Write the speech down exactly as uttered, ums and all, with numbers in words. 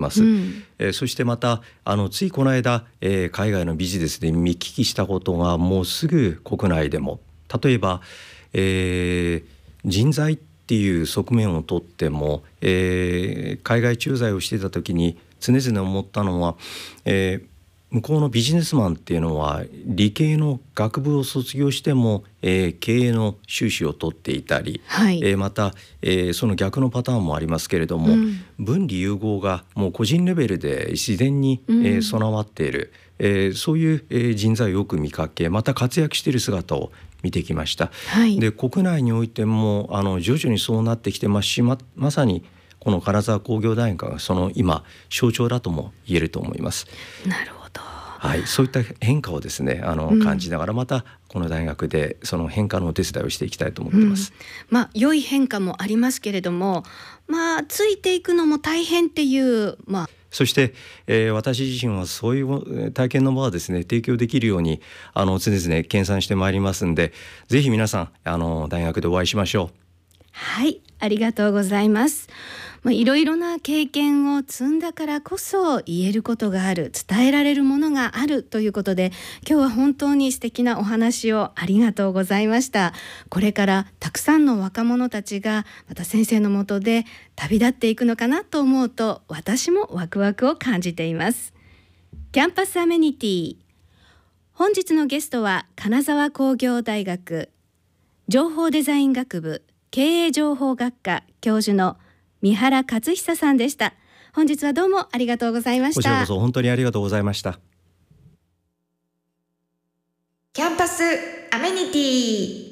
ます、 うん、 えー、そしてまたあのついこの間、えー、海外のビジネスで見聞きしたことがもうすぐ国内でも、例えば、えー、人材っていう側面をとっても、えー、海外駐在をしていた時に常々思ったのは、えー向こうのビジネスマンっていうのは理系の学部を卒業しても、えー、経営の修士を取っていたり、 はい、 えー、また、えー、その逆のパターンもありますけれども、 うん、 文理融合がもう個人レベルで自然に、えー、備わっている、えー、そういう、えー、人材をよく見かけ、また活躍している姿を見てきました、 はい、 で国内においてもあの徐々にそうなってきてますし、 ま, まさにこの金沢工業大学がその今象徴だとも言えると思います。 なるほど。 はい、そういった変化をですねあの、 うん、 感じながらまたこの大学でその変化のお手伝いをしていきたいと思っています、 うん、まあ良い変化もありますけれども、まあついていくのも大変っていう、まあそして、えー、私自身はそういう体験の場はですね提供できるようにあの常々研鑽してまいりますんで、ぜひ皆さんあの大学でお会いしましょう。 はい、ありがとうございます。まあ、いろいろな経験を積んだからこそ言えることがある、伝えられるものがあるということで、今日は本当に素敵なお話をありがとうございました。これからたくさんの若者たちがまた先生の下で旅立っていくのかなと思うと、私もワクワクを感じています。キャンパスアメニティ、本日のゲストは金沢工業大学情報デザイン学部経営情報学科教授の三原勝久さんでした。本日はどうもありがとうございました。 こちらこそ本当にありがとうございました。 キャンパスアメニティ。